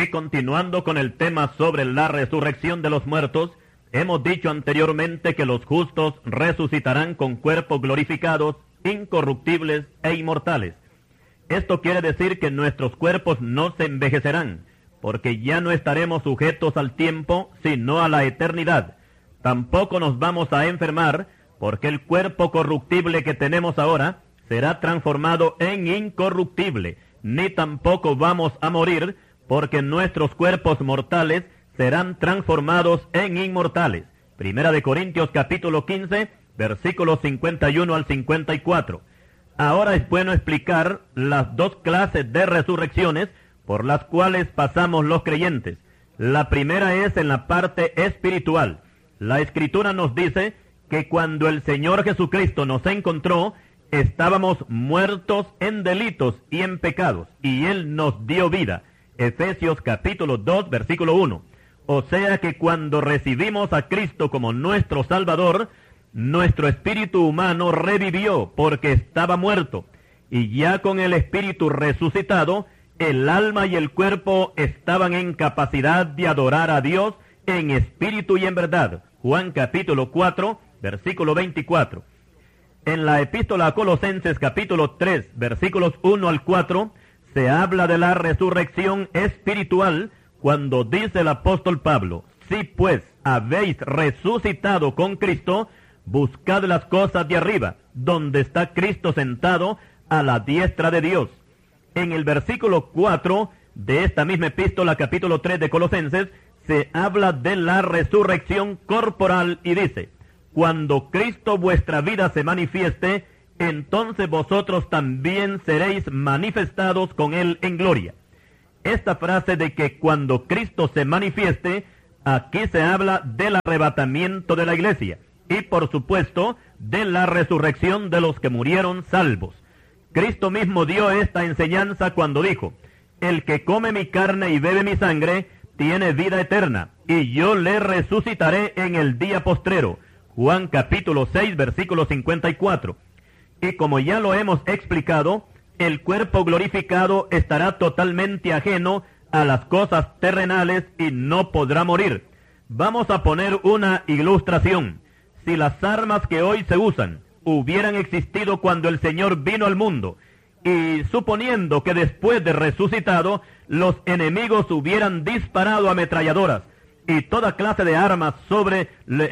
Y continuando con el tema sobre la resurrección de los muertos, hemos dicho anteriormente que los justos resucitarán con cuerpos glorificados, incorruptibles e inmortales. Esto quiere decir que nuestros cuerpos no se envejecerán, porque ya no estaremos sujetos al tiempo, sino a la eternidad. Tampoco nos vamos a enfermar, porque el cuerpo corruptible que tenemos ahora será transformado en incorruptible, ni tampoco vamos a morir, porque nuestros cuerpos mortales serán transformados en inmortales. Primera de Corintios capítulo 15, versículos 51 al 54. Ahora es bueno explicar las dos clases de resurrecciones por las cuales pasamos los creyentes. La primera es en la parte espiritual. La Escritura nos dice que cuando el Señor Jesucristo nos encontró, estábamos muertos en delitos y en pecados, y Él nos dio vida. Efesios capítulo 2, versículo 1. O sea que cuando recibimos a Cristo como nuestro Salvador, nuestro espíritu humano revivió porque estaba muerto. Y ya con el espíritu resucitado, el alma y el cuerpo estaban en capacidad de adorar a Dios en espíritu y en verdad. Juan capítulo 4, versículo 24. En la epístola a Colosenses capítulo 3, versículos 1 al 4, se habla de la resurrección espiritual cuando dice el apóstol Pablo: si pues habéis resucitado con Cristo, buscad las cosas de arriba, donde está Cristo sentado a la diestra de Dios. En el versículo 4 de esta misma epístola, capítulo 3 de Colosenses, se habla de la resurrección corporal y dice: cuando Cristo vuestra vida se manifieste, entonces vosotros también seréis manifestados con Él en gloria. Esta frase de que cuando Cristo se manifieste, aquí se habla del arrebatamiento de la iglesia y por supuesto de la resurrección de los que murieron salvos. Cristo mismo dio esta enseñanza cuando dijo: el que come mi carne y bebe mi sangre tiene vida eterna, y yo le resucitaré en el día postrero. Juan capítulo 6, versículo 54. Y como ya lo hemos explicado, el cuerpo glorificado estará totalmente ajeno a las cosas terrenales y no podrá morir. Vamos a poner una ilustración. Si las armas que hoy se usan hubieran existido cuando el Señor vino al mundo, y suponiendo que después de resucitado, los enemigos hubieran disparado ametralladoras y toda clase de armas sobre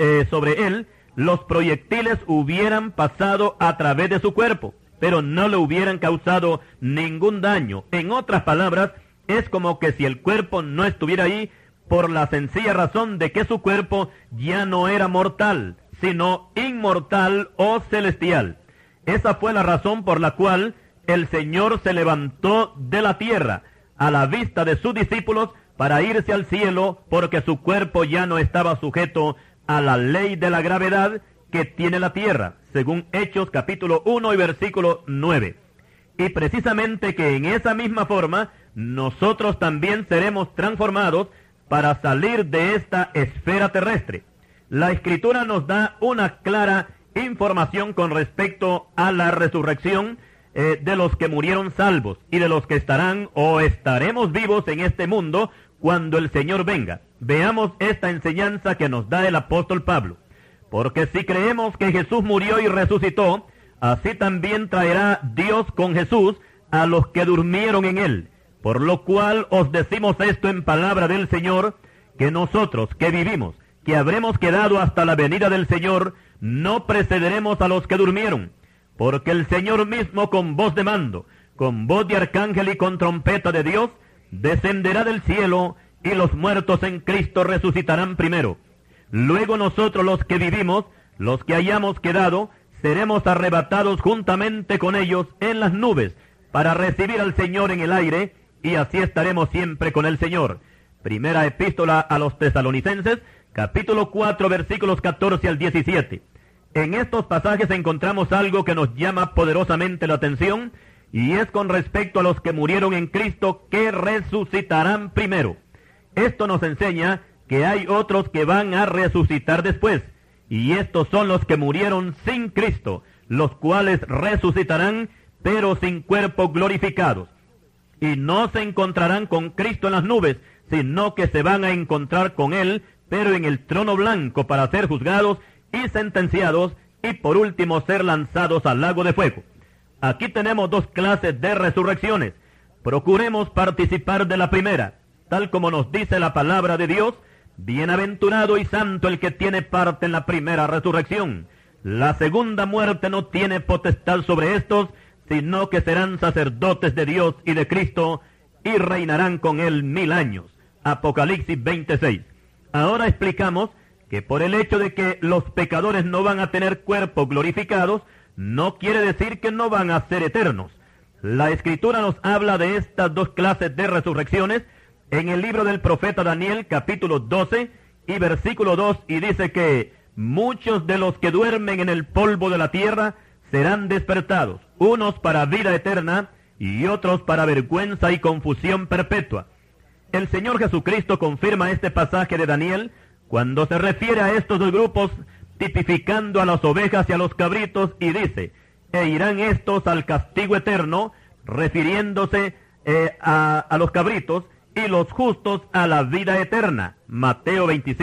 él, los proyectiles hubieran pasado a través de su cuerpo, pero no le hubieran causado ningún daño. En otras palabras, es como que si el cuerpo no estuviera ahí, por la sencilla razón de que su cuerpo ya no era mortal, sino inmortal o celestial. Esa fue la razón por la cual el Señor se levantó de la tierra a la vista de sus discípulos para irse al cielo, porque su cuerpo ya no estaba sujeto a la ley de la gravedad que tiene la tierra, según Hechos capítulo 1 y versículo 9. Y precisamente que en esa misma forma, nosotros también seremos transformados para salir de esta esfera terrestre. La Escritura nos da una clara información con respecto a la resurrección de los que murieron salvos y de los que estarán o estaremos vivos en este mundo cuando el Señor venga. Veamos esta enseñanza que nos da el apóstol Pablo. Porque si creemos que Jesús murió y resucitó, así también traerá Dios con Jesús a los que durmieron en él. Por lo cual os decimos esto en palabra del Señor, que nosotros que vivimos, que habremos quedado hasta la venida del Señor, no precederemos a los que durmieron. Porque el Señor mismo con voz de mando, con voz de arcángel y con trompeta de Dios, descenderá del cielo, y los muertos en Cristo resucitarán primero. Luego nosotros los que vivimos, los que hayamos quedado, seremos arrebatados juntamente con ellos en las nubes, para recibir al Señor en el aire, y así estaremos siempre con el Señor. Primera epístola a los Tesalonicenses, capítulo 4, versículos 14 al 17. En estos pasajes encontramos algo que nos llama poderosamente la atención, y es con respecto a los que murieron en Cristo, que resucitarán primero. Esto nos enseña que hay otros que van a resucitar después, y estos son los que murieron sin Cristo, los cuales resucitarán, pero sin cuerpos glorificados. Y no se encontrarán con Cristo en las nubes, sino que se van a encontrar con Él, pero en el trono blanco para ser juzgados y sentenciados, y por último ser lanzados al lago de fuego. Aquí tenemos dos clases de resurrecciones. Procuremos participar de la primera, tal como nos dice la palabra de Dios: bienaventurado y santo el que tiene parte en la primera resurrección. La segunda muerte no tiene potestad sobre estos, sino que serán sacerdotes de Dios y de Cristo, y reinarán con Él 1000 años. Apocalipsis 26. Ahora explicamos que por el hecho de que los pecadores no van a tener cuerpos glorificados, no quiere decir que no van a ser eternos. La Escritura nos habla de estas dos clases de resurrecciones en el libro del profeta Daniel, capítulo 12 y versículo 2, y dice que muchos de los que duermen en el polvo de la tierra serán despertados, unos para vida eterna y otros para vergüenza y confusión perpetua. El Señor Jesucristo confirma este pasaje de Daniel cuando se refiere a estos dos grupos, tipificando a las ovejas y a los cabritos, y dice: e irán estos al castigo eterno, refiriéndose a los cabritos, y los justos a la vida eterna. Mateo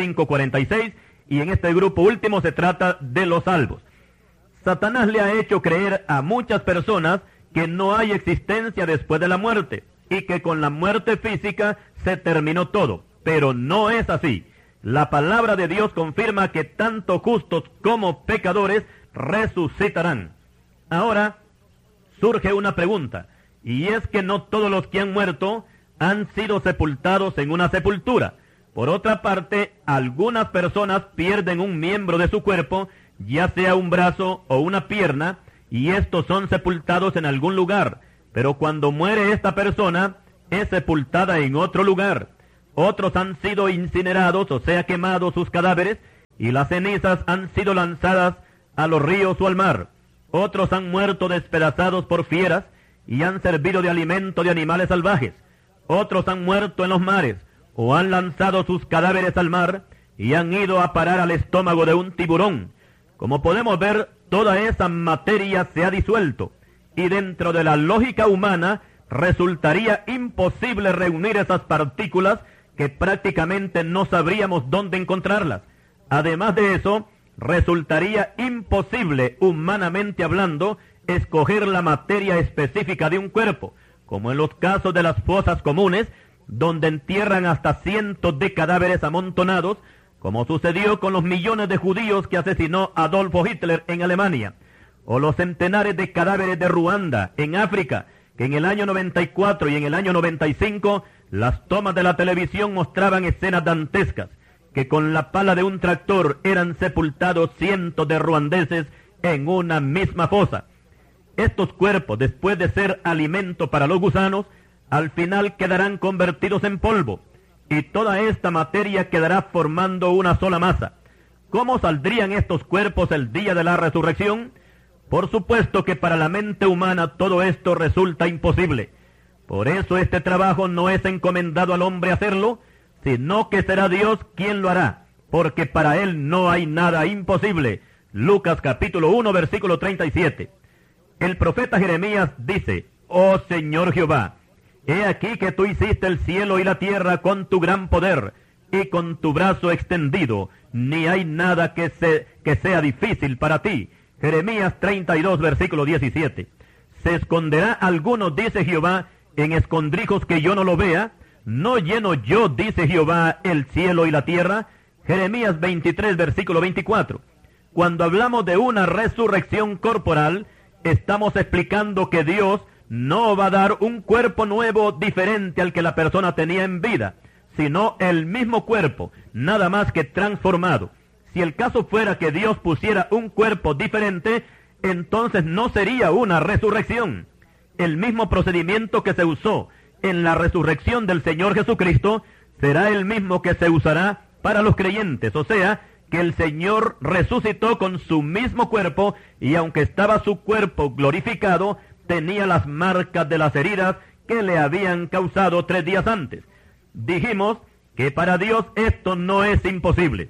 25:46, y en este grupo último se trata de los salvos. Satanás le ha hecho creer a muchas personas que no hay existencia después de la muerte, y que con la muerte física se terminó todo, pero no es así. La palabra de Dios confirma que tanto justos como pecadores resucitarán. Ahora surge una pregunta, y es que no todos los que han muerto han sido sepultados en una sepultura. Por otra parte, algunas personas pierden un miembro de su cuerpo, ya sea un brazo o una pierna, y estos son sepultados en algún lugar, pero cuando muere esta persona, es sepultada en otro lugar. Otros han sido incinerados, o sea, quemados sus cadáveres, y las cenizas han sido lanzadas a los ríos o al mar. Otros han muerto despedazados por fieras, y han servido de alimento de animales salvajes. Otros han muerto en los mares, o han lanzado sus cadáveres al mar, y han ido a parar al estómago de un tiburón. Como podemos ver, toda esa materia se ha disuelto, y dentro de la lógica humana resultaría imposible reunir esas partículas, que prácticamente no sabríamos dónde encontrarlas. Además de eso, resultaría imposible, humanamente hablando, escoger la materia específica de un cuerpo, como en los casos de las fosas comunes, donde entierran hasta cientos de cadáveres amontonados, como sucedió con los millones de judíos que asesinó Adolfo Hitler en Alemania, o los centenares de cadáveres de Ruanda, en África, que en el año 94 y en el año 95, las tomas de la televisión mostraban escenas dantescas, que con la pala de un tractor eran sepultados cientos de ruandeses en una misma fosa. Estos cuerpos, después de ser alimento para los gusanos, al final quedarán convertidos en polvo, y toda esta materia quedará formando una sola masa. ¿Cómo saldrían estos cuerpos el día de la resurrección? Por supuesto que para la mente humana todo esto resulta imposible. Por eso este trabajo no es encomendado al hombre hacerlo, sino que será Dios quien lo hará, porque para Él no hay nada imposible. Lucas capítulo 1, versículo 37. El profeta Jeremías dice: oh Señor Jehová, he aquí que tú hiciste el cielo y la tierra con tu gran poder, y con tu brazo extendido, ni hay nada que sea difícil para ti. Jeremías 32, versículo 17. ¿Se esconderá alguno, dice Jehová, en escondrijos que yo no lo vea? ¿No lleno yo, dice Jehová, el cielo y la tierra? Jeremías 23, versículo 24. Cuando hablamos de una resurrección corporal, estamos explicando que Dios no va a dar un cuerpo nuevo diferente al que la persona tenía en vida, sino el mismo cuerpo, nada más que transformado. Si el caso fuera que Dios pusiera un cuerpo diferente, entonces no sería una resurrección. El mismo procedimiento que se usó en la resurrección del Señor Jesucristo será el mismo que se usará para los creyentes, o sea, que el Señor resucitó con su mismo cuerpo, y aunque estaba su cuerpo glorificado, tenía las marcas de las heridas que le habían causado 3 días antes. Dijimos que para Dios esto no es imposible.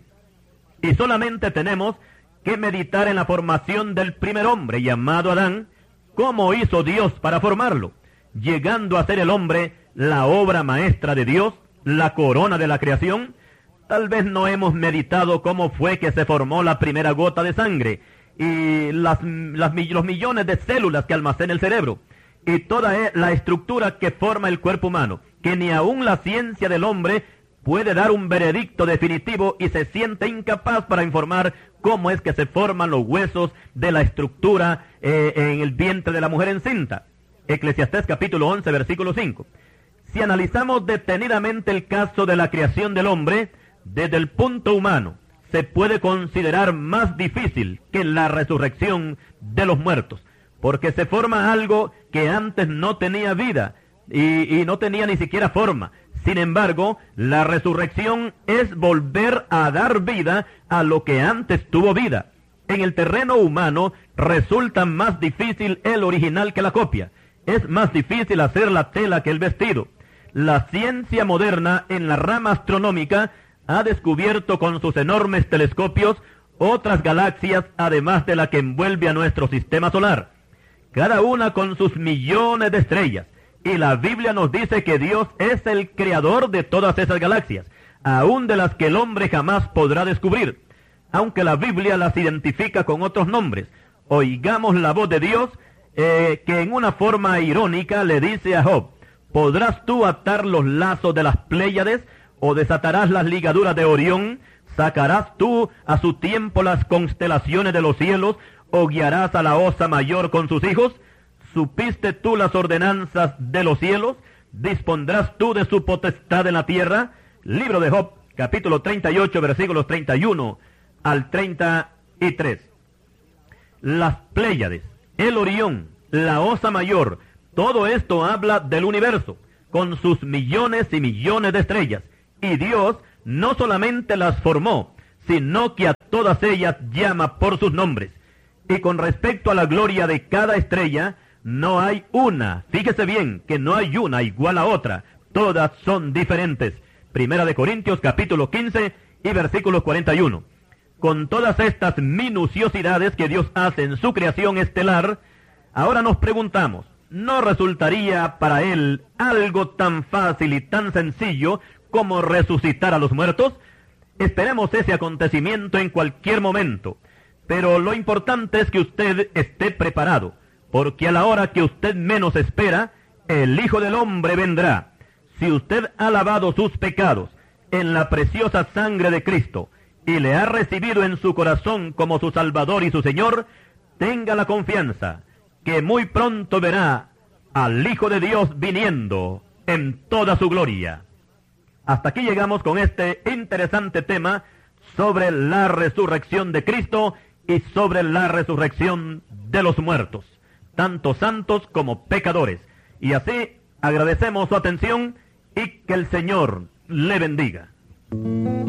Y solamente tenemos que meditar en la formación del primer hombre llamado Adán, cómo hizo Dios para formarlo, llegando a ser el hombre la obra maestra de Dios, la corona de la creación. Tal vez no hemos meditado cómo fue que se formó la primera gota de sangre y los millones de células que almacena el cerebro y toda la estructura que forma el cuerpo humano, que ni aún la ciencia del hombre puede dar un veredicto definitivo y se siente incapaz para informar cómo es que se forman los huesos de la estructura en el vientre de la mujer encinta. Eclesiastés capítulo 11, versículo 5. Si analizamos detenidamente el caso de la creación del hombre, desde el punto humano, se puede considerar más difícil que la resurrección de los muertos, porque se forma algo que antes no tenía vida y no tenía ni siquiera forma. Sin embargo, la resurrección es volver a dar vida a lo que antes tuvo vida. En el terreno humano resulta más difícil el original que la copia. Es más difícil hacer la tela que el vestido. La ciencia moderna en la rama astronómica ha descubierto con sus enormes telescopios otras galaxias además de la que envuelve a nuestro sistema solar, cada una con sus millones de estrellas. Y la Biblia nos dice que Dios es el creador de todas esas galaxias, aún de las que el hombre jamás podrá descubrir, aunque la Biblia las identifica con otros nombres. Oigamos la voz de Dios, que en una forma irónica le dice a Job: ¿podrás tú atar los lazos de las Pléyades, o desatarás las ligaduras de Orión? ¿Sacarás tú a su tiempo las constelaciones de los cielos, o guiarás a la Osa Mayor con sus hijos? ¿Supiste tú las ordenanzas de los cielos? ¿Dispondrás tú de su potestad en la tierra? Libro de Job, capítulo 38, versículos 31 al 33. Las Pléyades, el Orión, la Osa Mayor, todo esto habla del universo, con sus millones y millones de estrellas. Y Dios no solamente las formó, sino que a todas ellas llama por sus nombres. Y con respecto a la gloria de cada estrella, no hay una, fíjese bien, que no hay una igual a otra, todas son diferentes. Primera de Corintios capítulo 15 y versículo 41. Con todas estas minuciosidades que Dios hace en su creación estelar, ahora nos preguntamos, ¿no resultaría para Él algo tan fácil y tan sencillo como resucitar a los muertos? Esperemos ese acontecimiento en cualquier momento, pero lo importante es que usted esté preparado, porque a la hora que usted menos espera, el Hijo del Hombre vendrá. Si usted ha lavado sus pecados en la preciosa sangre de Cristo y le ha recibido en su corazón como su Salvador y su Señor, tenga la confianza que muy pronto verá al Hijo de Dios viniendo en toda su gloria. Hasta aquí llegamos con este interesante tema sobre la resurrección de Cristo y sobre la resurrección de los muertos, tanto santos como pecadores. Y así agradecemos su atención y que el Señor le bendiga.